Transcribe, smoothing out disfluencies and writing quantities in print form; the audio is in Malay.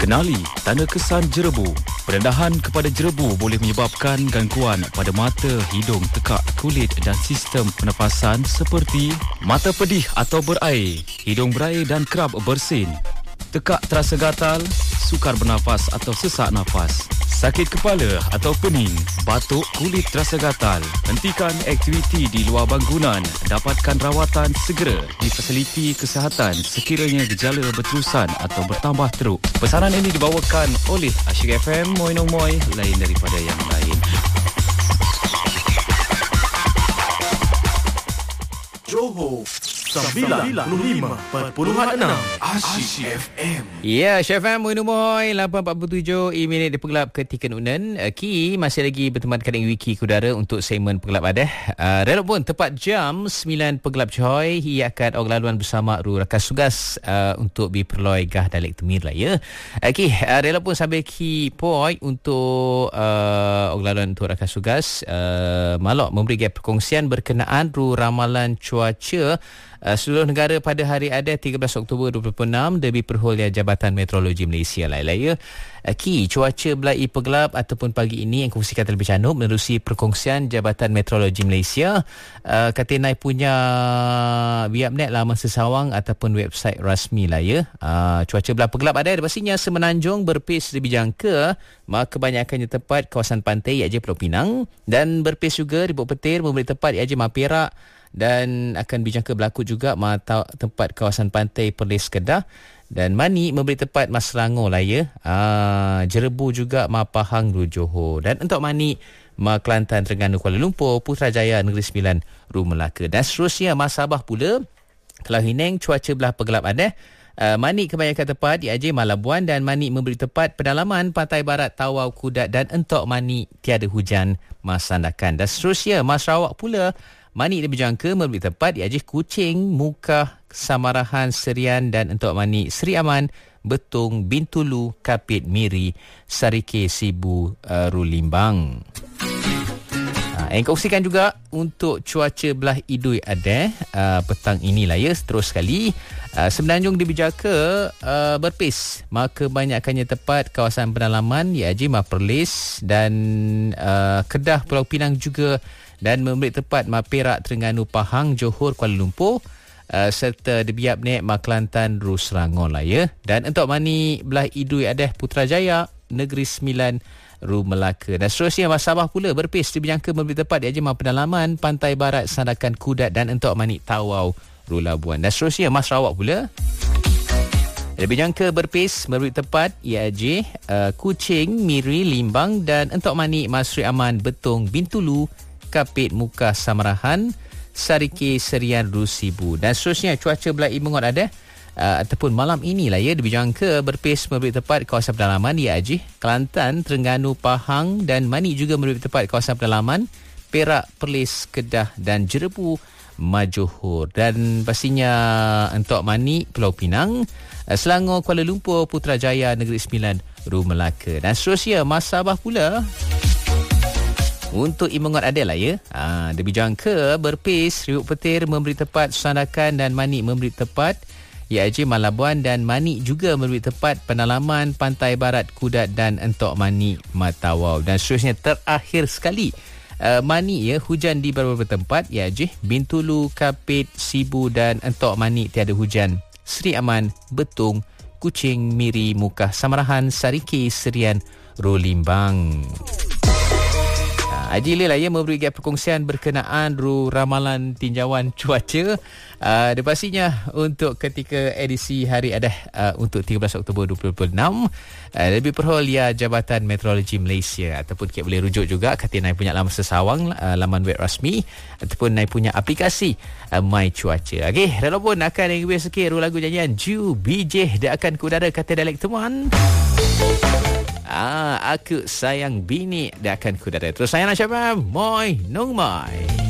Kenali tanda kesan jerebu. Perendahan kepada jerebu boleh menyebabkan gangguan pada mata, hidung, tekak, kulit dan sistem pernafasan seperti mata pedih atau berair, hidung berair dan kerap bersin, tekak terasa gatal, sukar bernafas atau sesak nafas, sakit kepala atau pening, batuk, kulit terasa gatal. Hentikan aktiviti di luar bangunan. Dapatkan rawatan segera di fasiliti kesihatan sekiranya gejala berterusan atau bertambah teruk. Pesanan ini dibawakan oleh Asyik FM. Moi Nong Moi, lain daripada yang lain. Johor 95.6 Asyik FM. Ya, Asyik FM Moi 8.47 minit di Pengelap Ketika Nunan. Ki masih lagi bertemankan dengan Wiki Kudara untuk segmen Pengelap Adah. Relevan tepat jam 9 Pengelap Coy. Ia akan orang laluan bersama Ru Rakas Sugas untuk diperloi gah dalek temir lah ya. Ki relevan sampai Ki poi untuk orang laluan untuk Rakas Sugas malok memberi perkongsian berkenaan Ru ramalan cuaca seluruh negara pada hari ada 13 Oktober 2026 dari Perholian Jabatan Meteorologi Malaysia lah ya. Ki cuaca belai pegelap ataupun pagi ini yang kongsikan terlebih canuk menerusi perkongsian Jabatan Meteorologi Malaysia. Kata naik punya biapnet laman sesawang ataupun website rasmi lah ya. Cuaca belai pegelap ada pastinya Semenanjung berpis lebih jangka, maka kebanyakannya tepat kawasan pantai iaitu Pulau Pinang, dan berpis juga di Bukit Petir memberi tepat iaitu Maperak, dan akan dijangka berlaku juga tempat kawasan pantai Perlis Kedah, dan Mani memberi tepat Mas Selangor lah ya. Jerebu juga Ma Pahang Ru Johor, dan untuk Mani Ma Kelantan Terengganu Kuala Lumpur, Putrajaya Negeri Sembilan Ru Melaka, dan seterusnya Ma Sabah pula. Kelau Hineng cuaca belah pegelap ada. Mani kebanyakan tepat di Aceh Malabuan, dan Mani memberi tepat pedalaman pantai barat Tawau Kudat, dan entok Mani tiada hujan Ma Sandakan, dan seterusnya Ma Sarawak pula. Mani lebih jangka memberi tepat di Aceh Kuching, Mukah, Samarahan, Serian, dan entok Mani Seri Aman, Betung, Bintulu, Kapit, Miri, Sarike, Sibu, Rulimbang. Yang kongsikan juga untuk cuaca belah Idui ada petang inilah ya. Terus sekali Semenanjung dibijaka berpis, maka banyakkannya tepat kawasan pedalaman iaitu Ma Perlis, dan Kedah Pulau Pinang juga, dan memberi tepat Ma Perak, Terengganu, Pahang, Johor, Kuala Lumpur, serta Debiap Nek, Ma Kelantan, Ru Selangor lah ya. Dan untuk Mani belah Idui ada Putrajaya Negeri Sembilan Ru Melaka, dan seterusnya Ma Sabah pula berpis dijangka memberi tepat di Ma Pedalaman Pantai Barat Sandakan Kudat, dan untuk Mani Tawau Ru Labuan, dan seterusnya Ma Sarawak pula lebih jangka berpis memberi tepat IAJ Kuching, Miri, Limbang, dan untuk Mani Ma Seri Aman, Betung, Bintulu, Kapit, Mukah, Samarahan, Sarike, Serian, Ru Sibu, dan seterusnya cuaca belai mengot ada ataupun malam inilah ya, dijangka berpis memberi tepat kawasan pedalaman IAJ Kelantan, Terengganu, Pahang, dan Mani juga memberi tepat kawasan pedalaman Perak, Perlis, Kedah, dan Jerebu, Johor, dan pastinya untuk Mani Pulau Pinang, Selangor, Kuala Lumpur, Putrajaya Negeri Sembilan Ru Melaka, dan seterusnya Ma Sabah pula untuk Imengot ada lah ya. Lebih jangka berpis Bukit Petir memberi tepat Sandakan, dan Mani memberi tepat iaitu Malabuan, dan Mani juga memberi tepat Penalaman Pantai Barat Kudat, dan entok Mani Matawau, dan seterusnya terakhir sekali Mani ya, hujan di beberapa tempat iaitu Bintulu, Kapit, Sibu, dan entok Mani tiada hujan Seri Aman, Betung, Kuching, Miri, Mukah, Samarahan, Sarike, Serian, Ru Limbang. Adila lah ya memberi perkongsian berkenaan Ru ramalan tinjauan cuaca. Dan pastinya untuk ketika edisi hari ada untuk 13 Oktober 2026 lebih Perholian Jabatan Meteorologi Malaysia, ataupun kita boleh rujuk juga kata naik punya laman sesawang, laman web rasmi, ataupun naik punya aplikasi My Cuaca. Okey, relevan akan yang lebih sikit Ru lagu nyanyian Ju BJ dia akan kudara kata dialek teman. Aku sayang bini dia akan kudara. Terus saya nak siapa? Moi Nong Moi.